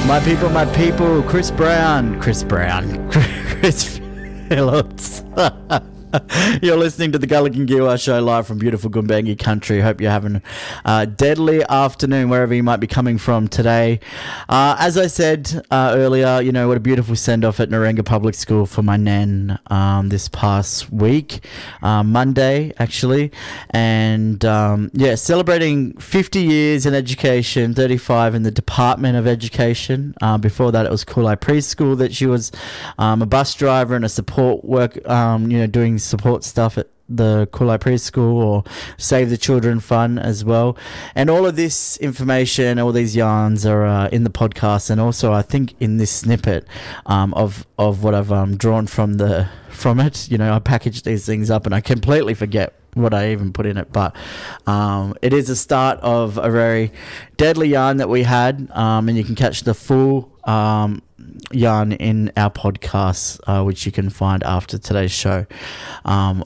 My people, Chris Phillips. You're listening to the Gulligan Giwa Show live from beautiful Gumbaynggirr country. Hope you're having a deadly afternoon wherever you might be coming from today. As I said earlier, you know, what a beautiful send-off at Narangba Public School for my nan this past week, Monday actually. And celebrating 50 years in education, 35 in the Department of Education. Before that it was Kulai Preschool that she was a bus driver and a support work, doing support stuff at the Kulai Preschool or Save the Children Fund as well. And all of this information, all these yarns are in the podcast, and also I think in this snippet of what I've drawn from it. You know, I package these things up and I completely forget what I even put in it, but it is a start of a very deadly yarn that we had, and you can catch the full yarn in our podcast, which you can find after today's show on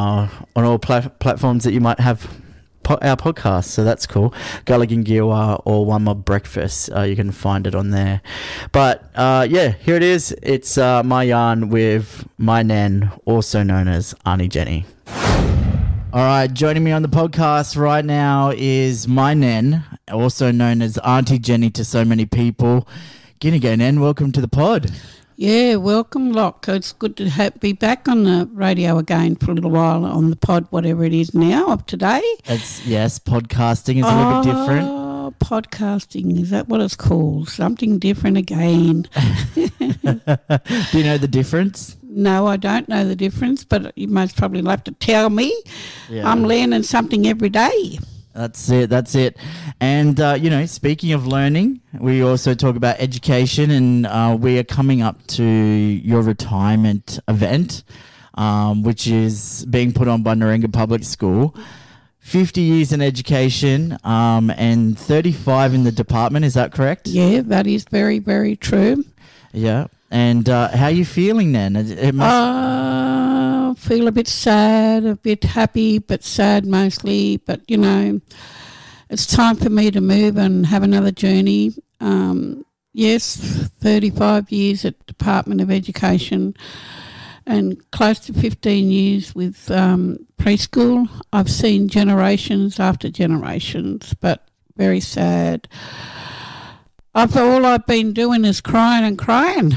all platforms that you might have our podcast. So that's cool. Gulligan Giwa or One Mob Breakfast, you can find it on there. But here it is. It's my yarn with my nan, also known as Auntie Jenny. All right, joining me on the podcast right now is my nan, also known as Auntie Jenny to so many people. G'day, Nan. Welcome to the pod. Yeah, welcome, Locke. It's good to be back on the radio again for a little while on the pod, whatever it is now, of today. Yes, podcasting is a little bit different. Podcasting, is that what it's called? Something different again. Do you know the difference? No, I don't know the difference, but you most probably have to tell me. Yeah. I'm learning something every day. That's it. And, speaking of learning, we also talk about education, and we are coming up to your retirement event, which is being put on by Narangba Public School. 50 years in education and 35 in the department, is that correct? Yeah, that is very, very true. Yeah. And how are you feeling then? I feel a bit sad, a bit happy, but sad mostly. But, it's time for me to move and have another journey. Yes, 35 years at Department of Education and close to 15 years with preschool. I've seen generations after generations, but very sad. All I've been doing is crying and crying.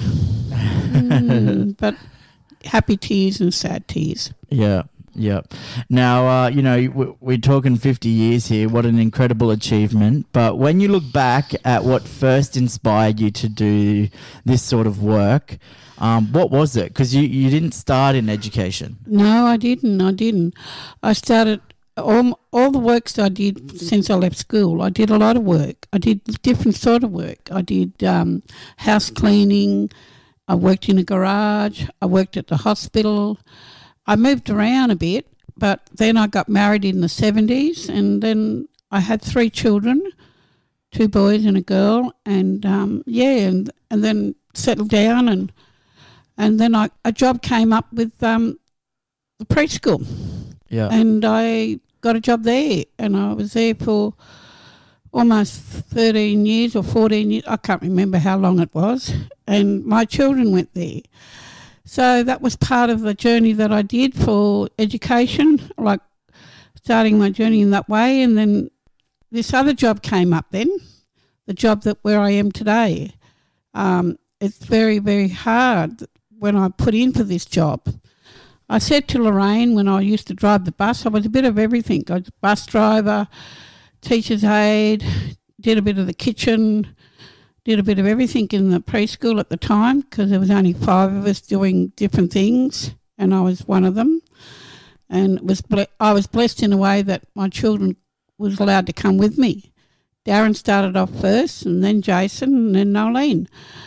But happy tears and sad tears. Yeah. Now, we're talking 50 years here. What an incredible achievement. But when you look back at what first inspired you to do this sort of work, what was it? Because you didn't start in education. No, I didn't. I started all the works I did since I left school. I did a lot of work. I did different sort of work. I did house cleaning. I worked in a garage. I worked at the hospital. I moved around a bit, but then I got married in the 70s, and then I had 3 children, 2 boys and a girl, and and then settled down, and then a job came up with the preschool. Yeah. And I got a job there, and I was there for almost 13 years or 14 years. I can't remember how long it was, and my children went there. So that was part of the journey that I did for education, like starting my journey in that way. And then this other job came up then, the job where I am today. It's very, very hard when I put in for this job. I said to Lorraine when I used to drive the bus, I was a bit of everything. I was a bus driver, teacher's aide, did a bit of the kitchen, did a bit of everything in the preschool at the time because there was only 5 of us doing different things, and I was one of them. And I was blessed in a way that my children was allowed to come with me. Darren started off first, and then Jason, and then Nolene.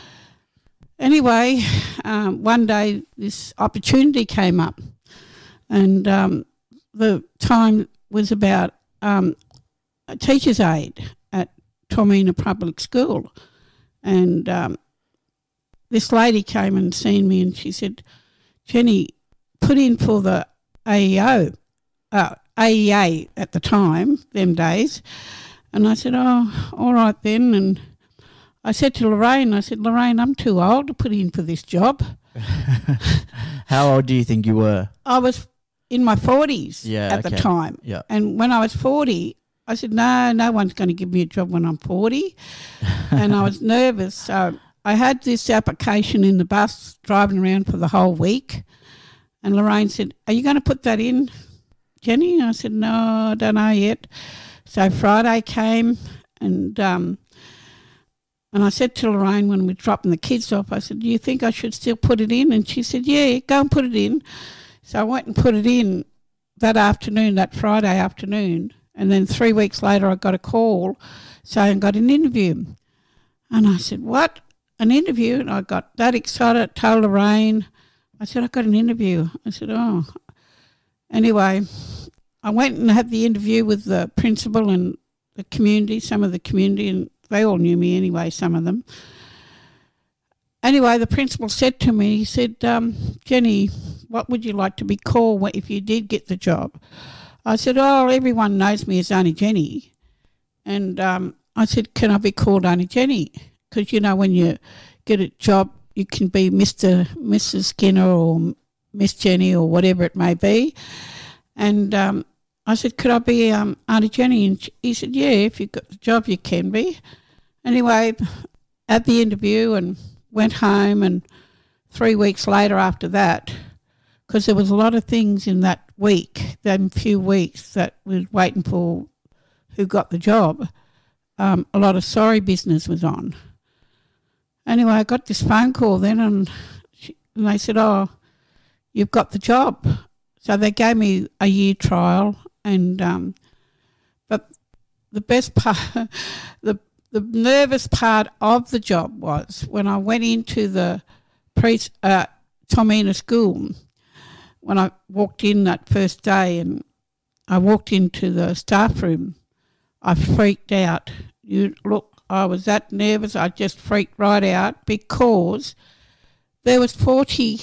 Anyway, one day this opportunity came up, and the time was about a teacher's aide at Tormina Public School. And this lady came and seen me, and she said, Jenny, put in for the AEA at the time, them days. And I said, oh, all right then. And I said to Lorraine, Lorraine, I'm too old to put in for this job. How old do you think you were? I was in my 40s at the time. Yeah. And when I was 40, I said, no one's going to give me a job when I'm 40. And I was nervous. So I had this application in the bus driving around for the whole week. And Lorraine said, are you going to put that in, Jenny? I said, no, I don't know yet. So Friday came and I said to Lorraine when we were dropping the kids off, I said, do you think I should still put it in? And she said, yeah, go and put it in. So I went and put it in that afternoon, that Friday afternoon. And then 3 weeks later I got a call saying I got an interview. And I said, what? An interview? And I got that excited, told Lorraine. I said, I got an interview. I said, oh. Anyway, I went and had the interview with the principal and the community, some of the community, and they all knew me anyway, some of them. Anyway, the principal said to me, he said, Jenny, what would you like to be called if you did get the job? I said, oh, everyone knows me as Auntie Jenny. And I said, can I be called Auntie Jenny? Because, you know, when you get a job, you can be Mrs. Skinner or Miss Jenny or whatever it may be. And I said, could I be Auntie Jenny? And he said, yeah, if you've got the job, you can be. Anyway, at the interview and went home, and 3 weeks later after that, because there was a lot of things in that week, them few weeks that we was waiting for who got the job, a lot of sorry business was on. Anyway, I got this phone call then and they said, oh, you've got the job. So they gave me a year trial and but the best part, the nervous part of the job was when I went into the Tomina school, when I walked in that first day and I walked into the staff room, I freaked out. I was that nervous, I just freaked right out because there was 40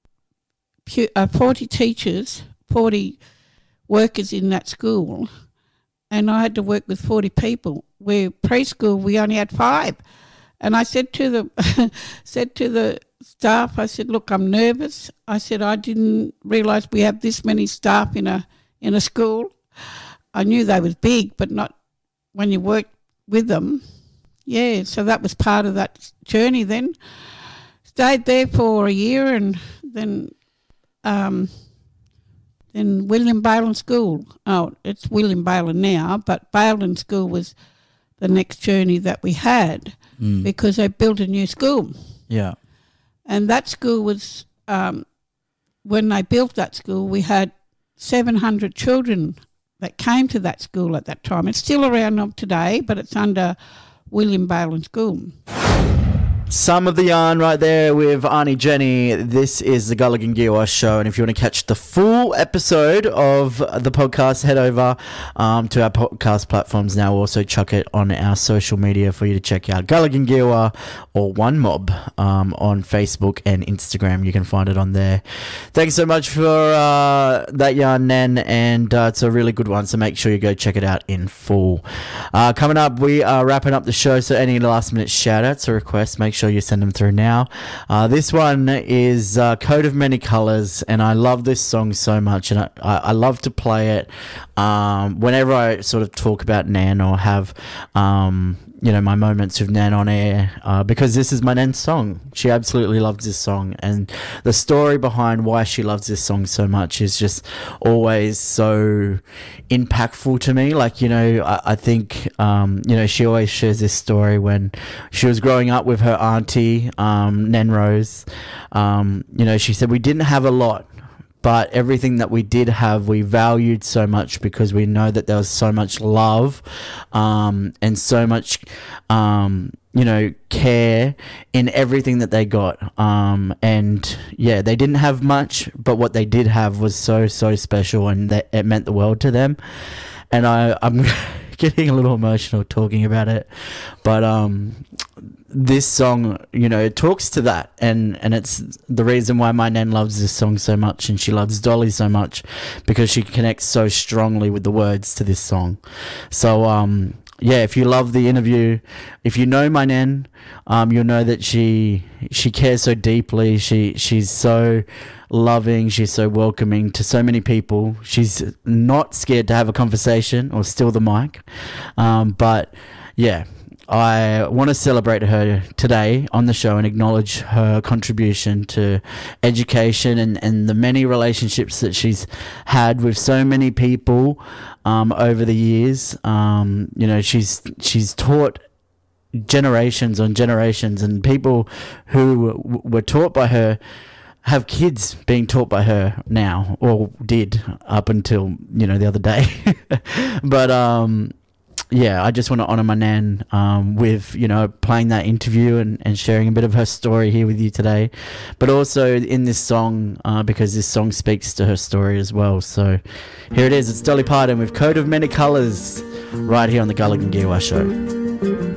teachers, 40 workers in that school, and I had to work with 40 people. Where preschool we only had 5. And I said to the staff, I said, look, I'm nervous. I said, I didn't realise we have this many staff in a school. I knew they was big, but not when you work with them. Yeah, so that was part of that journey then. Stayed there for a year and then William Baylan School. Oh, it's William Baylan now, but Baylan School was the next journey that we had because they built a new school. Yeah. And that school was, when they built that school, we had 700 children that came to that school at that time. It's still around today, but it's under William Baylan School. Some of the yarn right there with Auntie Jenny. This is the Gulligan Giwa Show, and if you want to catch the full episode of the podcast, head over to our podcast platforms now. We'll also chuck it on our social media for you to check out. Gulligan Giwa or One Mob on Facebook and Instagram. You can find it on there. Thanks so much for that yarn, Nan, and it's a really good one, so make sure you go check it out in full. Coming up, we are wrapping up the show, so any last minute shout outs or requests, make sure you send them through now. This one is Coat of Many Colors, and I love this song so much, and I love to play it whenever I sort of talk about Nan or have my moments with Nan on air, because this is my Nan's song. She absolutely loves this song, and the story behind why she loves this song so much is just always so impactful to me. Like, I think, she always shares this story when she was growing up with her auntie, Nan Rose. She said, we didn't have a lot, but everything that we did have, we valued so much because we know that there was so much love and so much, care in everything that they got. And yeah, they didn't have much, but what they did have was so, so special, and it meant the world to them. And I'm getting a little emotional talking about it, but this song, it talks to that, and it's the reason why my Nan loves this song so much, and she loves Dolly so much, because she connects so strongly with the words to this song. So yeah, if you love the interview, if you know my nan, you'll know that she cares so deeply. She's so loving. She's so welcoming to so many people. She's not scared to have a conversation or steal the mic. But yeah, I want to celebrate her today on the show and acknowledge her contribution to education and the many relationships that she's had with so many people over the years. She's taught generations on generations, and people who were taught by her have kids being taught by her now, or did up until the other day. But yeah, I just want to honour my nan with, playing that interview and sharing a bit of her story here with you today. But also in this song, because this song speaks to her story as well. So here it is. It's Dolly Parton with Coat of Many Colours right here on the Gulligan Giwa Show.